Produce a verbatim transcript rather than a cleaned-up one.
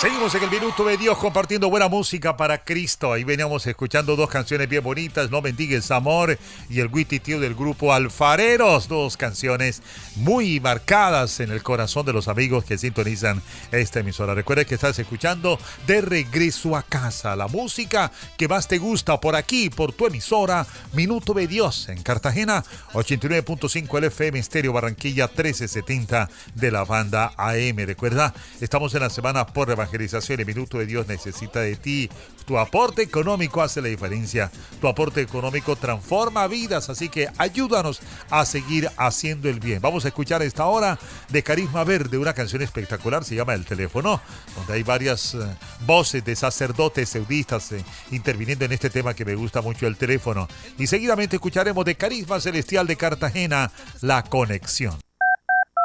Seguimos en el Minuto de Dios compartiendo buena música para Cristo. Ahí veníamos escuchando dos canciones bien bonitas, No Mendigues Amor y el Guititío del grupo Alfareros. Dos canciones muy marcadas en el corazón de los amigos que sintonizan esta emisora. Recuerda que estás escuchando De Regreso a Casa, la música que más te gusta por aquí, por tu emisora Minuto de Dios en Cartagena, ochenta y nueve punto cinco el F M Estéreo Barranquilla, trece setenta de la banda A M. Recuerda, estamos en la semana por evangelización. El Minuto de Dios necesita de ti. Tu aporte económico hace la diferencia. Tu aporte económico transforma vidas, así que ayúdanos a seguir haciendo el bien. Vamos a escuchar esta hora de Carisma Verde, una canción espectacular, se llama El Teléfono, donde hay varias uh, voces de sacerdotes seudistas eh, interviniendo en este tema que me gusta mucho, el teléfono. Y seguidamente escucharemos de Carisma Celestial de Cartagena, La Conexión.